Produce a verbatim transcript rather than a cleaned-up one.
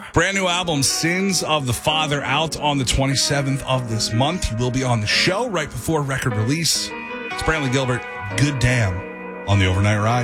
Brand new album, Sins of the Father, out on the twenty-seventh of this month. He will be on the show right before record release. It's Brantley Gilbert. Good damn on the Overnight Ride.